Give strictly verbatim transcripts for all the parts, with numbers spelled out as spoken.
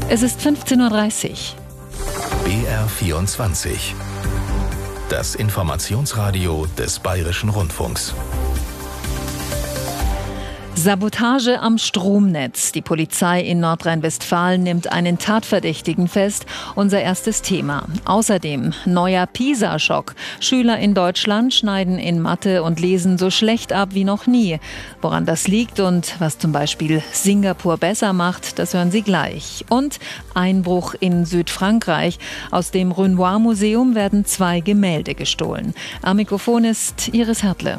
Es ist fünfzehn Uhr dreißig. B R vierundzwanzig. Das Informationsradio des Bayerischen Rundfunks. Sabotage am Stromnetz. Die Polizei in Nordrhein-Westfalen nimmt einen Tatverdächtigen fest. Unser erstes Thema. Außerdem neuer PISA-Schock. Schüler in Deutschland schneiden in Mathe und Lesen so schlecht ab wie noch nie. Woran das liegt und was zum Beispiel Singapur besser macht, das hören Sie gleich. Und Einbruch in Südfrankreich. Aus dem Renoir-Museum werden zwei Gemälde gestohlen. Am Mikrofon ist Iris Hertle.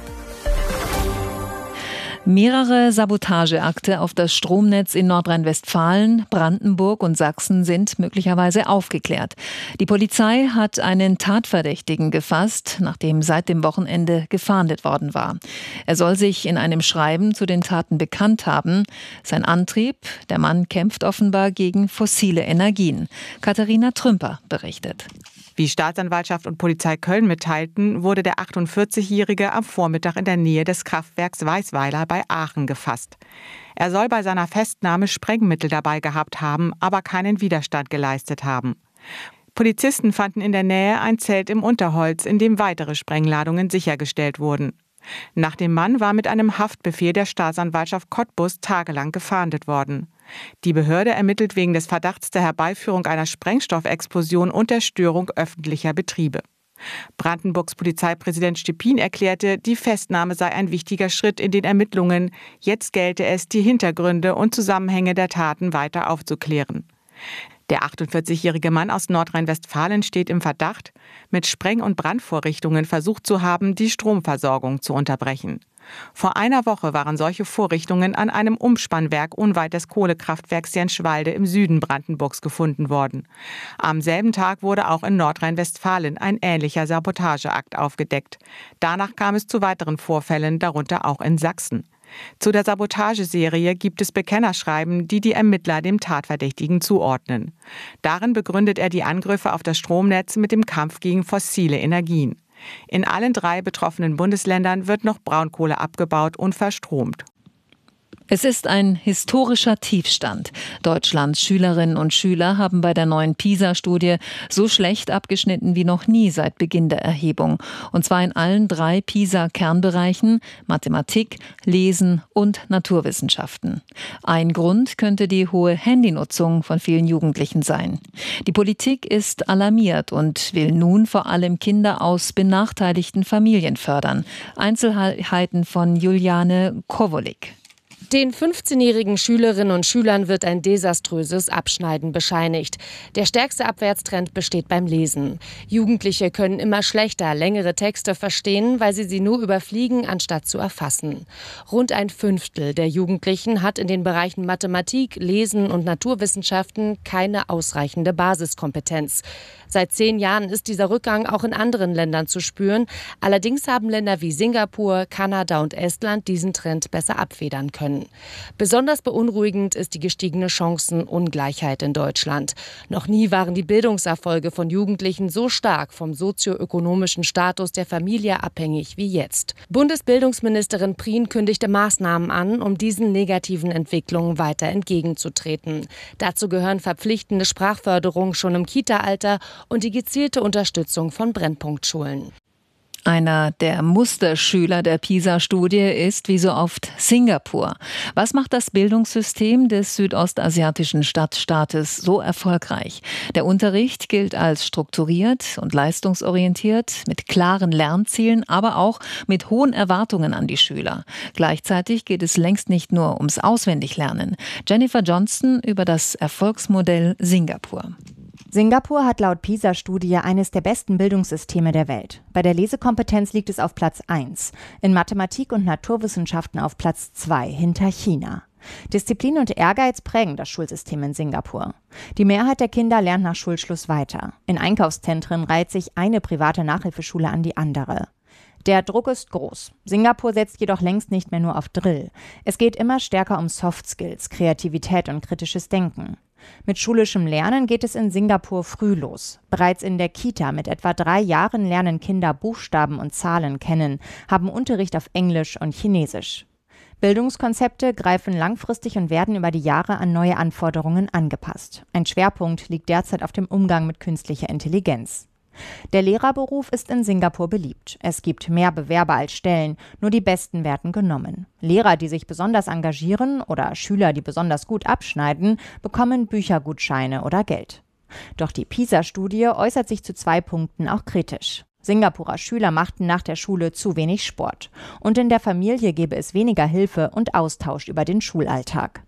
Mehrere Sabotageakte auf das Stromnetz in Nordrhein-Westfalen, Brandenburg und Sachsen sind möglicherweise aufgeklärt. Die Polizei hat einen Tatverdächtigen gefasst, nachdem seit dem Wochenende gefahndet worden war. Er soll sich in einem Schreiben zu den Taten bekannt haben. Sein Antrieb: Der Mann kämpft offenbar gegen fossile Energien. Katharina Trümper berichtet. Wie Staatsanwaltschaft und Polizei Köln mitteilten, wurde der achtundvierzigjährige am Vormittag in der Nähe des Kraftwerks Weißweiler bei Aachen gefasst. Er soll bei seiner Festnahme Sprengmittel dabei gehabt haben, aber keinen Widerstand geleistet haben. Polizisten fanden in der Nähe ein Zelt im Unterholz, in dem weitere Sprengladungen sichergestellt wurden. Nach dem Mann war mit einem Haftbefehl der Staatsanwaltschaft Cottbus tagelang gefahndet worden. Die Behörde ermittelt wegen des Verdachts der Herbeiführung einer Sprengstoffexplosion und der Störung öffentlicher Betriebe. Brandenburgs Polizeipräsident Stepin erklärte, die Festnahme sei ein wichtiger Schritt in den Ermittlungen. Jetzt gelte es, die Hintergründe und Zusammenhänge der Taten weiter aufzuklären. Der achtundvierzigjährige Mann aus Nordrhein-Westfalen steht im Verdacht, mit Spreng- und Brandvorrichtungen versucht zu haben, die Stromversorgung zu unterbrechen. Vor einer Woche waren solche Vorrichtungen an einem Umspannwerk unweit des Kohlekraftwerks Jenschwalde im Süden Brandenburgs gefunden worden. Am selben Tag wurde auch in Nordrhein-Westfalen ein ähnlicher Sabotageakt aufgedeckt. Danach kam es zu weiteren Vorfällen, darunter auch in Sachsen. Zu der Sabotageserie gibt es Bekennerschreiben, die die Ermittler dem Tatverdächtigen zuordnen. Darin begründet er die Angriffe auf das Stromnetz mit dem Kampf gegen fossile Energien. In allen drei betroffenen Bundesländern wird noch Braunkohle abgebaut und verstromt. Es ist ein historischer Tiefstand. Deutschlands Schülerinnen und Schüler haben bei der neuen PISA-Studie so schlecht abgeschnitten wie noch nie seit Beginn der Erhebung. Und zwar in allen drei PISA-Kernbereichen: Mathematik, Lesen und Naturwissenschaften. Ein Grund könnte die hohe Handynutzung von vielen Jugendlichen sein. Die Politik ist alarmiert und will nun vor allem Kinder aus benachteiligten Familien fördern. Einzelheiten von Juliane Kowolik. Den fünfzehnjährigen Schülerinnen und Schülern wird ein desaströses Abschneiden bescheinigt. Der stärkste Abwärtstrend besteht beim Lesen. Jugendliche können immer schlechter längere Texte verstehen, weil sie sie nur überfliegen, anstatt zu erfassen. Rund ein Fünftel der Jugendlichen hat in den Bereichen Mathematik, Lesen und Naturwissenschaften keine ausreichende Basiskompetenz. Seit zehn Jahren ist dieser Rückgang auch in anderen Ländern zu spüren. Allerdings haben Länder wie Singapur, Kanada und Estland diesen Trend besser abfedern können. Besonders beunruhigend ist die gestiegene Chancenungleichheit in Deutschland. Noch nie waren die Bildungserfolge von Jugendlichen so stark vom sozioökonomischen Status der Familie abhängig wie jetzt. Bundesbildungsministerin Prien kündigte Maßnahmen an, um diesen negativen Entwicklungen weiter entgegenzutreten. Dazu gehören verpflichtende Sprachförderung schon im Kita-Alter und die gezielte Unterstützung von Brennpunktschulen. Einer der Musterschüler der PISA-Studie ist wie so oft Singapur. Was macht das Bildungssystem des südostasiatischen Stadtstaates so erfolgreich? Der Unterricht gilt als strukturiert und leistungsorientiert, mit klaren Lernzielen, aber auch mit hohen Erwartungen an die Schüler. Gleichzeitig geht es längst nicht nur ums Auswendiglernen. Jennifer Johnston über das Erfolgsmodell Singapur. Singapur hat laut PISA-Studie eines der besten Bildungssysteme der Welt. Bei der Lesekompetenz liegt es auf Platz eins, in Mathematik und Naturwissenschaften auf Platz zwei, hinter China. Disziplin und Ehrgeiz prägen das Schulsystem in Singapur. Die Mehrheit der Kinder lernt nach Schulschluss weiter. In Einkaufszentren reiht sich eine private Nachhilfeschule an die andere. Der Druck ist groß. Singapur setzt jedoch längst nicht mehr nur auf Drill. Es geht immer stärker um Soft Skills, Kreativität und kritisches Denken. Mit schulischem Lernen geht es in Singapur früh los. Bereits in der Kita mit etwa drei Jahren lernen Kinder Buchstaben und Zahlen kennen, haben Unterricht auf Englisch und Chinesisch. Bildungskonzepte greifen langfristig und werden über die Jahre an neue Anforderungen angepasst. Ein Schwerpunkt liegt derzeit auf dem Umgang mit künstlicher Intelligenz. Der Lehrerberuf ist in Singapur beliebt. Es gibt mehr Bewerber als Stellen, nur die Besten werden genommen. Lehrer, die sich besonders engagieren oder Schüler, die besonders gut abschneiden, bekommen Büchergutscheine oder Geld. Doch die PISA-Studie äußert sich zu zwei Punkten auch kritisch. Singapurer Schüler machten nach der Schule zu wenig Sport. Und in der Familie gebe es weniger Hilfe und Austausch über den Schulalltag.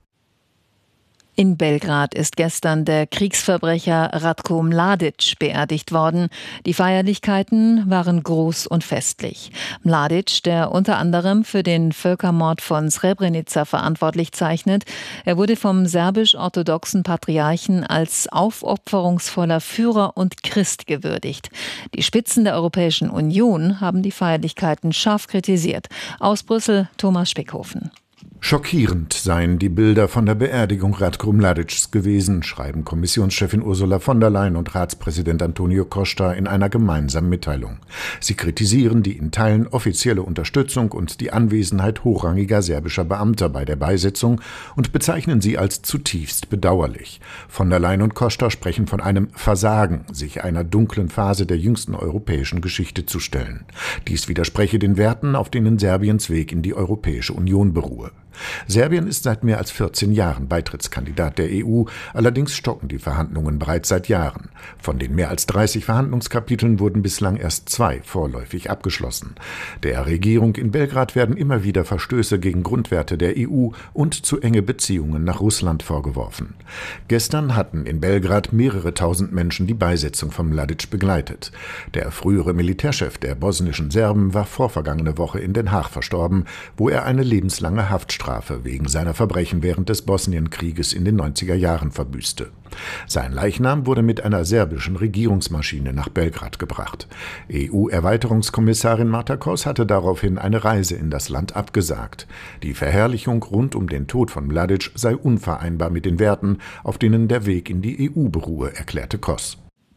In Belgrad ist gestern der Kriegsverbrecher Ratko Mladic beerdigt worden. Die Feierlichkeiten waren groß und festlich. Mladic, der unter anderem für den Völkermord von Srebrenica verantwortlich zeichnet, er wurde vom serbisch-orthodoxen Patriarchen als aufopferungsvoller Führer und Christ gewürdigt. Die Spitzen der Europäischen Union haben die Feierlichkeiten scharf kritisiert. Aus Brüssel Thomas Spickhofen. Schockierend seien die Bilder von der Beerdigung Ratko Mladics gewesen, schreiben Kommissionschefin Ursula von der Leyen und Ratspräsident Antonio Costa in einer gemeinsamen Mitteilung. Sie kritisieren die in Teilen offizielle Unterstützung und die Anwesenheit hochrangiger serbischer Beamter bei der Beisetzung und bezeichnen sie als zutiefst bedauerlich. Von der Leyen und Costa sprechen von einem Versagen, sich einer dunklen Phase der jüngsten europäischen Geschichte zu stellen. Dies widerspreche den Werten, auf denen Serbiens Weg in die Europäische Union beruhe. Serbien ist seit mehr als vierzehn Jahren Beitrittskandidat der E U, allerdings stocken die Verhandlungen bereits seit Jahren. Von den mehr als dreißig Verhandlungskapiteln wurden bislang erst zwei vorläufig abgeschlossen. Der Regierung in Belgrad werden immer wieder Verstöße gegen Grundwerte der E U und zu enge Beziehungen nach Russland vorgeworfen. Gestern hatten in Belgrad mehrere tausend Menschen die Beisetzung von Mladic begleitet. Der frühere Militärchef der bosnischen Serben war vorvergangene Woche in Den Haag verstorben, wo er eine lebenslange Haftstrafe wegen seiner Verbrechen während des Bosnienkrieges in den neunziger Jahren verbüßte. Sein Leichnam wurde mit einer serbischen Regierungsmaschine nach Belgrad gebracht. E U-Erweiterungskommissarin Marta Kos hatte daraufhin eine Reise in das Land abgesagt. Die Verherrlichung rund um den Tod von Mladic sei unvereinbar mit den Werten, auf denen der Weg in die E U beruhe, erklärte Kos.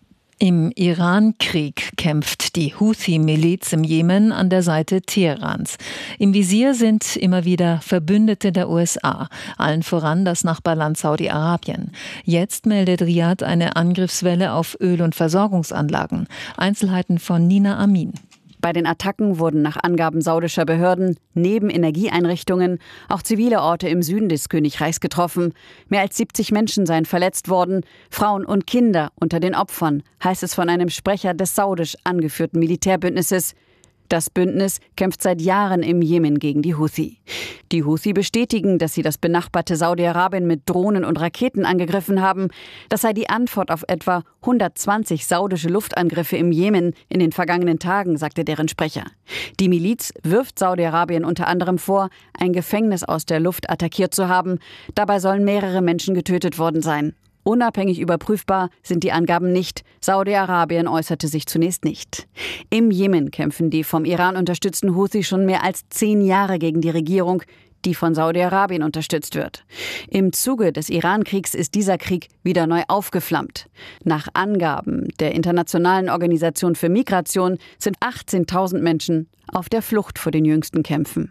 Im Iran-Krieg kämpft die Houthi-Miliz im Jemen an der Seite Teherans. Im Visier sind immer wieder Verbündete der U S A, allen voran das Nachbarland Saudi-Arabien. Jetzt meldet Riad eine Angriffswelle auf Öl- und Versorgungsanlagen. Einzelheiten von Nina Amin. Bei den Attacken wurden nach Angaben saudischer Behörden neben Energieeinrichtungen auch zivile Orte im Süden des Königreichs getroffen. Mehr als siebzig Menschen seien verletzt worden, Frauen und Kinder unter den Opfern, heißt es von einem Sprecher des saudisch angeführten Militärbündnisses. Das Bündnis kämpft seit Jahren im Jemen gegen die Houthi. Die Houthi bestätigen, dass sie das benachbarte Saudi-Arabien mit Drohnen und Raketen angegriffen haben. Das sei die Antwort auf etwa hundertzwanzig saudische Luftangriffe im Jemen in den vergangenen Tagen, sagte deren Sprecher. Die Miliz wirft Saudi-Arabien unter anderem vor, ein Gefängnis aus der Luft attackiert zu haben. Dabei sollen mehrere Menschen getötet worden sein. Unabhängig überprüfbar sind die Angaben nicht. Saudi-Arabien äußerte sich zunächst nicht. Im Jemen kämpfen die vom Iran unterstützten Houthi schon mehr als zehn Jahre gegen die Regierung, die von Saudi-Arabien unterstützt wird. Im Zuge des Iran-Kriegs ist dieser Krieg wieder neu aufgeflammt. Nach Angaben der Internationalen Organisation für Migration sind achtzehntausend Menschen auf der Flucht vor den jüngsten Kämpfen.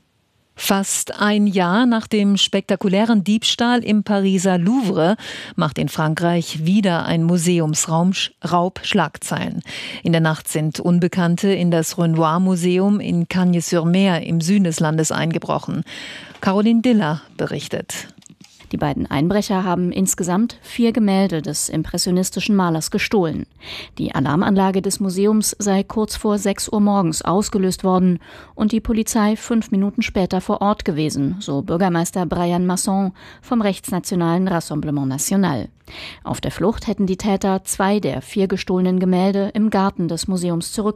Fast ein Jahr nach dem spektakulären Diebstahl im Pariser Louvre macht in Frankreich wieder ein Museumsraub Schlagzeilen. In der Nacht sind Unbekannte in das Renoir-Museum in Cagnes-sur-Mer im Süden des Landes eingebrochen. Caroline Diller berichtet. Die beiden Einbrecher haben insgesamt vier Gemälde des impressionistischen Malers gestohlen. Die Alarmanlage des Museums sei kurz vor sechs Uhr morgens ausgelöst worden und die Polizei fünf Minuten später vor Ort gewesen, so Bürgermeister Brian Masson vom rechtsnationalen Rassemblement National. Auf der Flucht hätten die Täter zwei der vier gestohlenen Gemälde im Garten des Museums zurück